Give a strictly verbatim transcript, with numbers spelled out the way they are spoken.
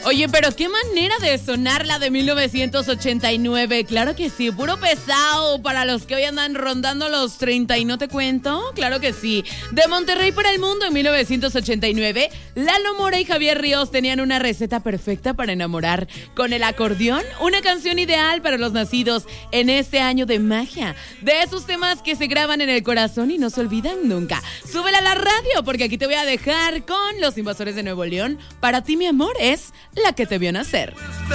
Oye, pero qué manera de sonar la de mil novecientos ochenta y nueve. Claro que sí, puro pesado para los que hoy andan rondando los treinta y no te cuento. Claro que sí. De Monterrey para el mundo en mil novecientos ochenta y nueve, Lalo Mora y Javier Ríos tenían una receta perfecta para enamorar. Con el acordeón, una canción ideal para los nacidos en este año de magia. De esos temas que se graban en el corazón y no se olvidan nunca. Súbela a la radio porque aquí te voy a dejar con Los Invasores de Nuevo León. Para ti, mi amor, es la que te vio nacer.